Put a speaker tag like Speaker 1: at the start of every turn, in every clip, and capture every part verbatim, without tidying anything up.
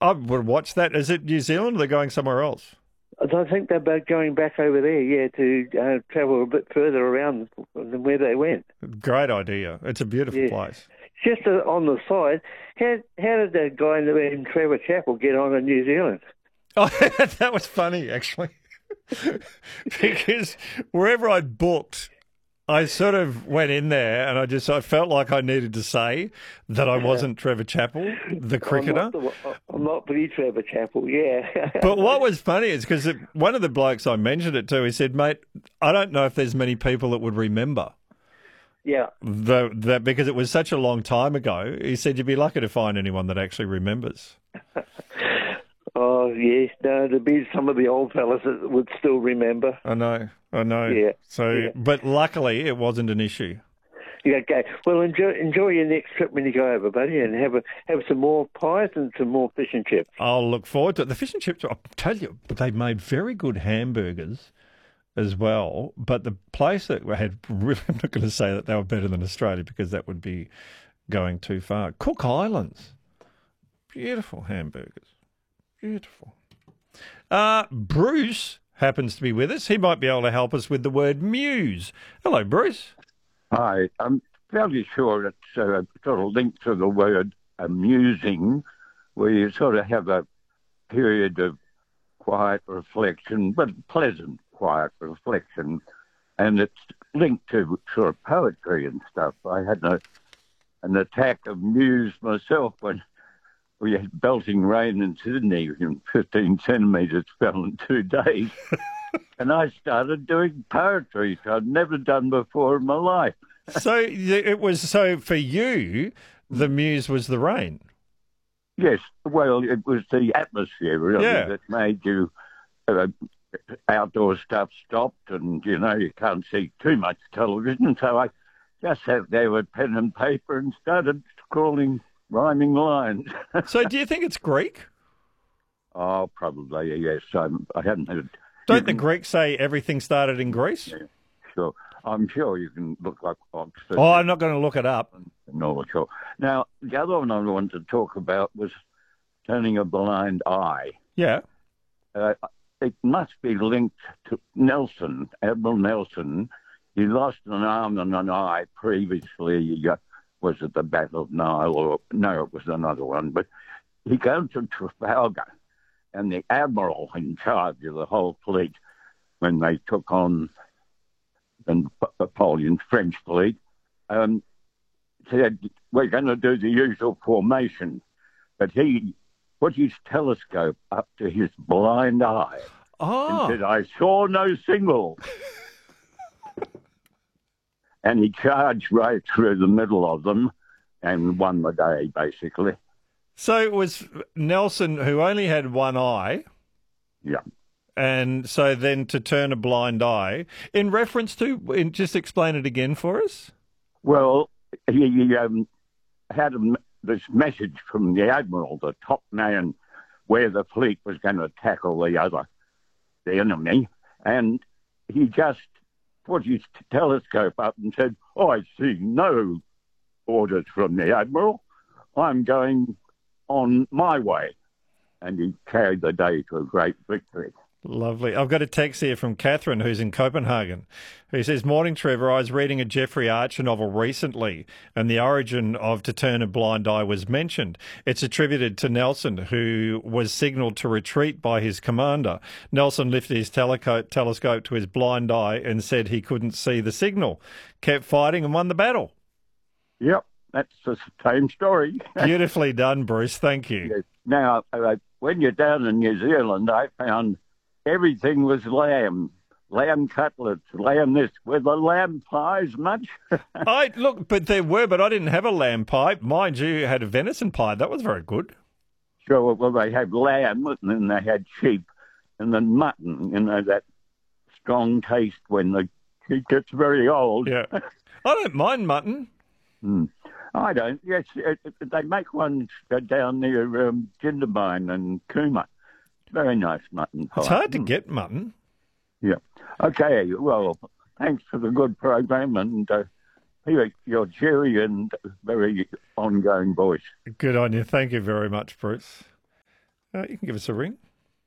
Speaker 1: I would watch that. Is it New Zealand or they're going somewhere else?
Speaker 2: I think they're both going back over there, yeah, to uh, travel a bit further around than where they went.
Speaker 1: Great idea. It's a beautiful
Speaker 2: Yeah.
Speaker 1: place.
Speaker 2: Just uh, on the side, how, how did that guy named Trevor Chappell get on in New Zealand?
Speaker 1: Oh, that was funny, actually. Because wherever I'd booked, I sort of went in there and I just I felt like I needed to say that I wasn't Trevor Chappell, the cricketer.
Speaker 2: I'm not, the, I'm not the Trevor Chappell, yeah.
Speaker 1: But what was funny is because one of the blokes I mentioned it to, he said, mate, I don't know if there's many people that would remember.
Speaker 2: Yeah.
Speaker 1: The, that because it was such a long time ago. He said you'd be lucky to find anyone that actually remembers.
Speaker 2: Oh, yes. No, there'd be some of the old fellas that would still remember.
Speaker 1: I know, I know.
Speaker 2: Yeah.
Speaker 1: So,
Speaker 2: yeah.
Speaker 1: But luckily it wasn't an issue.
Speaker 2: Yeah, okay. Well, enjoy enjoy your next trip when you go over, buddy, and have a, have some more pies and some more fish and chips.
Speaker 1: I'll look forward to it. The fish and chips, I'll tell you, they made very good hamburgers as well. But the place that had, really, I'm not going to say that they were better than Australia because that would be going too far. Cook Islands, beautiful hamburgers. Beautiful. Uh, Bruce happens to be with us. He might be able to help us with the word muse. Hello, Bruce.
Speaker 3: Hi. I'm fairly sure it's uh, sort of linked to the word amusing, where you sort of have a period of quiet reflection, but pleasant quiet reflection, and it's linked to sort of poetry and stuff. I had a, an attack of muse myself when we had belting rain in Sydney, and fifteen centimetres fell in two days. And I started doing poetry, which I'd never done before in my life.
Speaker 1: So it was, so for you, the muse was the rain?
Speaker 3: Yes, well, it was the atmosphere, really,
Speaker 1: Yeah.
Speaker 3: that made you, uh, outdoor stuff stopped, and, you know, you can't see too much television. So I just sat there with pen and paper and started scrawling rhyming lines.
Speaker 1: So do you think it's Greek?
Speaker 3: Oh, probably, yes. I'm, I haven't heard.
Speaker 1: Don't the Greeks say everything started in Greece?
Speaker 3: Yeah, sure. I'm sure you can look like Oxford.
Speaker 1: Oh, I'm not going to look it up.
Speaker 3: No, sure. Now, the other one I wanted to talk about was turning a blind eye.
Speaker 1: Yeah.
Speaker 3: Uh, it must be linked to Nelson, Admiral Nelson. He lost an arm and an eye previously. He uh, was at the Battle of Nile, or no, it was another one. But he goes to Trafalgar, and the admiral in charge of the whole fleet, when they took on the Napoleon's French fleet, um, said, we're going to do the usual formation. But he put his telescope up to his blind eye
Speaker 1: Oh.
Speaker 3: and said, I saw no signal. And he charged right through the middle of them and won the day, basically.
Speaker 1: So it was Nelson who only had one eye.
Speaker 3: Yeah.
Speaker 1: And so then to turn a blind eye, in reference to, in, just explain it again for us.
Speaker 3: Well, he um, had a, this message from the admiral, the top man, where the fleet was going to tackle the other, the enemy, and he just put his telescope up and said, oh, I see no orders from the admiral. I'm going on my way. And he carried the day to a great victory.
Speaker 1: Lovely. I've got a text here from Catherine, who's in Copenhagen, who says, morning, Trevor. I was reading a Jeffrey Archer novel recently, and the origin of To Turn a Blind Eye was mentioned. It's attributed to Nelson, who was signalled to retreat by his commander. Nelson lifted his teleco- telescope to his blind eye and said he couldn't see the signal, kept fighting and won the battle.
Speaker 3: Yep, that's the same story.
Speaker 1: Beautifully done, Bruce. Thank you.
Speaker 3: Yes. Now, uh, when you're down in New Zealand, I found everything was lamb, lamb cutlets, lamb this. Were the lamb pies much?
Speaker 1: I look, but there were, but I didn't have a lamb pie. Mind you, had a venison pie. That was very good.
Speaker 3: Sure, well, they had lamb, and then they had sheep, and then mutton, you know, that strong taste when the it gets very old.
Speaker 1: Yeah. I don't mind mutton.
Speaker 3: Hmm. I don't. Yes, it, it, they make one down near um, Jindabyne and Cooma. Very nice mutton pie.
Speaker 1: It's hard to get mutton.
Speaker 3: Yeah. Okay, well, thanks for the good program, and uh, your, your cheery and very ongoing voice.
Speaker 1: Good on you. Thank you very much, Bruce. Uh, you can give us a ring.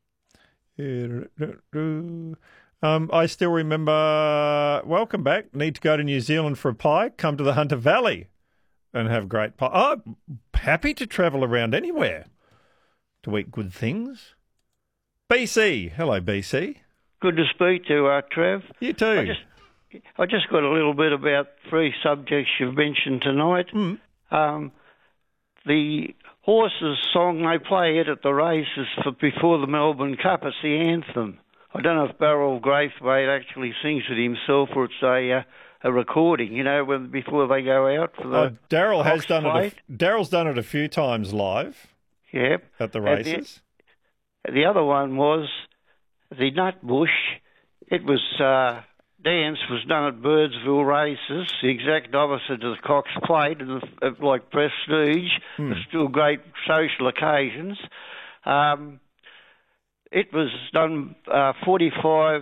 Speaker 1: Um, I still remember, welcome back. Need to go to New Zealand for a pie? Come to the Hunter Valley and have great pie. Oh, happy to travel around anywhere to eat good things. B C. Hello, B C.
Speaker 4: Good to speak to you, uh, Trev.
Speaker 1: You too.
Speaker 4: I just, I just got a little bit about three subjects you've mentioned tonight.
Speaker 1: Mm.
Speaker 4: Um, the horses song, they play it at the races for before the Melbourne Cup. It's the anthem. I don't know if Beryl Graithwaite actually sings it himself or it's a uh, a recording. You know, when before they go out for the.
Speaker 1: Oh, Daryl has
Speaker 4: Ox
Speaker 1: done
Speaker 4: plate.
Speaker 1: it. A, Daryl's done it a few times live.
Speaker 4: Yep.
Speaker 1: At the
Speaker 4: And
Speaker 1: races.
Speaker 4: The, the other one was the Nutbush. It was uh, dance was done at Birdsville races, the exact opposite of the Cox Plate, and the, like Prestige.
Speaker 1: Hmm.
Speaker 4: Still great social occasions. Um, It was done uh, forty-five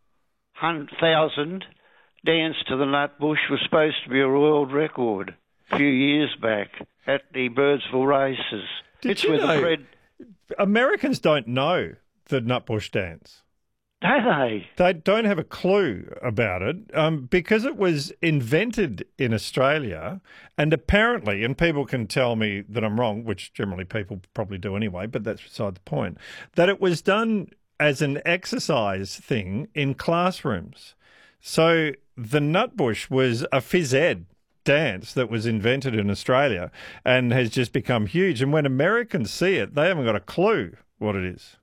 Speaker 4: thousand dance to the Nutbush was supposed to be a world record a few years back at the Birdsville races.
Speaker 1: Did
Speaker 4: it's
Speaker 1: you
Speaker 4: where
Speaker 1: know
Speaker 4: the bread,
Speaker 1: Americans don't know the Nutbush dance?
Speaker 4: don't they?
Speaker 1: They don't have a clue about it um, because it was invented in Australia and apparently, and people can tell me that I'm wrong, which generally people probably do anyway, but that's beside the point, that it was done as an exercise thing in classrooms. So the Nutbush was a phys ed dance that was invented in Australia and has just become huge. And when Americans see it, they haven't got a clue what it is.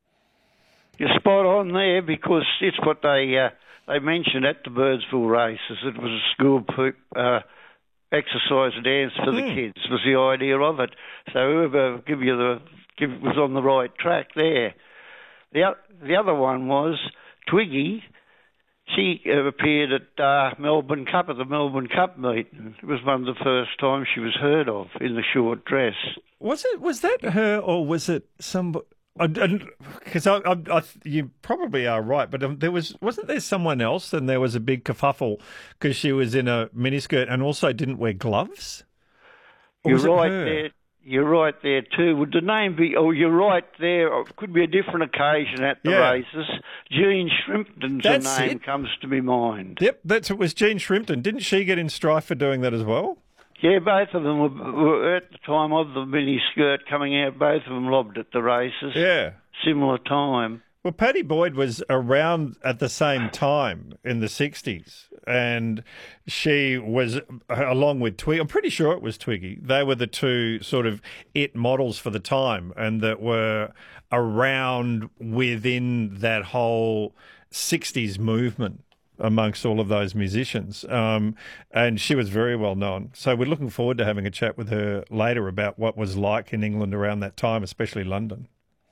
Speaker 4: You're spot on there because it's what they uh, they mentioned at the Birdsville races. It was a school uh, exercise dance for the
Speaker 1: Mm.
Speaker 4: kids was the idea of it. So whoever give you the give was on the right track there. The o- the other one was Twiggy. She uh, appeared at uh, Melbourne Cup at the Melbourne Cup meeting. It was one of the first times she was heard of in the short dress.
Speaker 1: Was it? Was that her, or was it somebody? Because I, I, I, you probably are right, but um, there was wasn't there someone else, and there was a big kerfuffle because she was in a miniskirt and also didn't wear gloves. Or
Speaker 4: You're
Speaker 1: was it
Speaker 4: right
Speaker 1: her?
Speaker 4: there. You're right there too. Would the name be? Oh, you're right there. It could be a different occasion at the
Speaker 1: Yeah.
Speaker 4: races. Jean Shrimpton's
Speaker 1: That's
Speaker 4: name
Speaker 1: it.
Speaker 4: comes to my mind.
Speaker 1: Yep, that's it. Was Jean Shrimpton? Didn't she get in strife for doing that as well?
Speaker 4: Yeah, both of them were, were at the time of the mini skirt coming out. Both of them lobbed at the races.
Speaker 1: Yeah.
Speaker 4: Similar time.
Speaker 1: Well, Paddy Boyd was around at the same time in the sixties, and she was, along with Twiggy, I'm pretty sure it was Twiggy, they were the two sort of it models for the time and that were around within that whole sixties movement amongst all of those musicians. Um, and she was very well known. So we're looking forward to having a chat with her later about what was like in England around that time, especially London.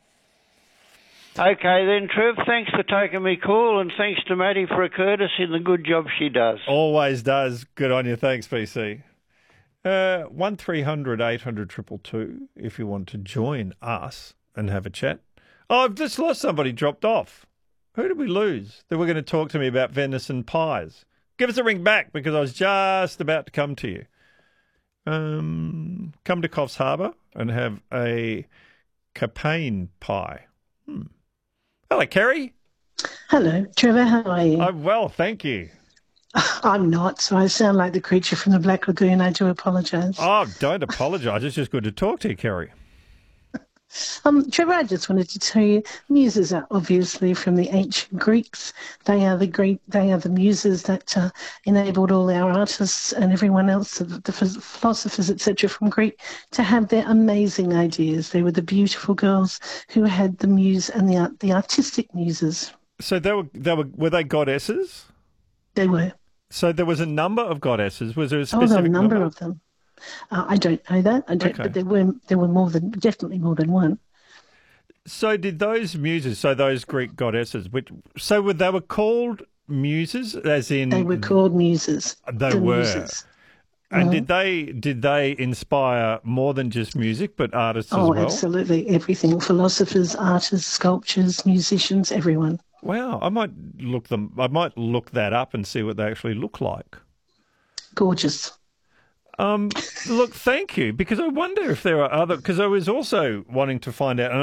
Speaker 4: Okay then, Trev, thanks for taking me call and thanks to Maddie for her courtesy and the good job she does.
Speaker 1: Always does. Good on you. Thanks, B C. Uh, one three hundred eight hundred two two two if you want to join us and have a chat. Oh, I've just lost somebody, dropped off. Who did we lose? They were going to talk to me about venison pies. Give us a ring back because I was just about to come to you. Um, come to Coffs Harbour and have a Capane pie. Hmm. Hello, Kerry.
Speaker 5: Hello, Trevor, how are you?
Speaker 1: I'm well, thank you.
Speaker 5: I'm not, so I sound like the creature from the Black Lagoon. I do apologise.
Speaker 1: Oh, don't apologise. It's just good to talk to you, Kerry.
Speaker 5: Um, Trevor, I just wanted to tell you, muses are obviously from the ancient Greeks. They are the great, they are the muses that uh, enabled all our artists and everyone else, the, the philosophers, et cetera, from Greek, to have their amazing ideas. They were the beautiful girls who had the muse and the the artistic muses.
Speaker 1: So they were they were were they goddesses?
Speaker 5: They were.
Speaker 1: So there was a number of goddesses. Was there a
Speaker 5: Oh,
Speaker 1: specific
Speaker 5: there were a number
Speaker 1: number
Speaker 5: of them. Uh, I don't know that. I don't.
Speaker 1: Okay.
Speaker 5: But there were there were more than definitely more than one.
Speaker 1: So did those muses? So those Greek goddesses, which so were they were called muses, as in
Speaker 5: They were called muses.
Speaker 1: They
Speaker 5: the
Speaker 1: were.
Speaker 5: Muses.
Speaker 1: And
Speaker 5: Mhm.
Speaker 1: did they did they inspire more than just music, but artists
Speaker 5: Oh,
Speaker 1: as well?
Speaker 5: absolutely. Everything. Philosophers, artists, sculptors, musicians, everyone.
Speaker 1: Wow, I might look them. I might look that up and see what they actually look like.
Speaker 5: Gorgeous.
Speaker 1: Um, look, thank you, because I wonder if there are other. Because I was also wanting to find out. And